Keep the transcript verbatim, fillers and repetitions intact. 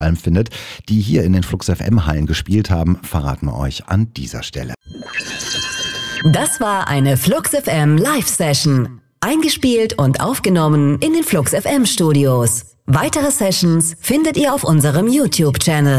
findet, die hier in den Flux F M Hallen gespielt haben, verraten wir euch an dieser Stelle. Das war eine Flux F M Live-Session. Eingespielt und aufgenommen in den Flux F M Studios. Weitere Sessions findet ihr auf unserem YouTube-Channel.